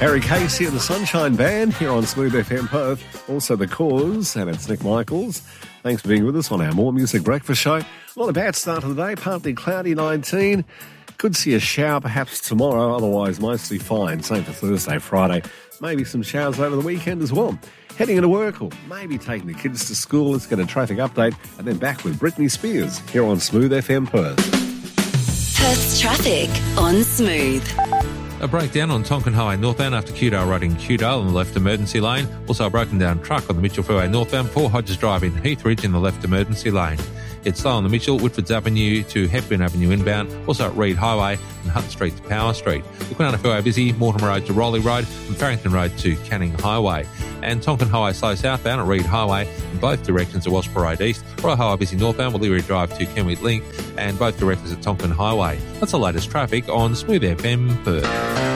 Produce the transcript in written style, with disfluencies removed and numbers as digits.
Harry Casey and the Sunshine Band here on Smooth FM Perth. Also The Cause, and it's Nick Michaels. Thanks for being with us on our More Music Breakfast Show. Not a bad start of the day, partly cloudy 19. Could see a shower perhaps tomorrow, otherwise mostly fine. Same for Thursday, Friday. Maybe some showers over the weekend as well. Heading into work or maybe taking the kids to school. Let's get a traffic update and then back with Britney Spears here on Smooth FM Perth. Perth's traffic on Smooth. A breakdown on Tonkin Highway northbound after Kewdale Road in Kewdale on the left emergency lane. Also a broken down truck on the Mitchell Freeway northbound, Paul Hodges Drive in Heathridge in the left emergency lane. It's slow on the Mitchell, Whitfords Avenue to Hepburn Avenue inbound, also at Reed Highway and Hunt Street to Power Street. The Kwinana Freeway busy, Mortimer Road to Rowley Road and Farrington Road to Canning Highway. And Tonkin Highway slow southbound at Reed Highway in both directions at Wasper Road East. Royal Highway busy northbound, Wallery Drive to Kenwith Link and both directions at Tonkin Highway. That's the latest traffic on Smooth FM Perth.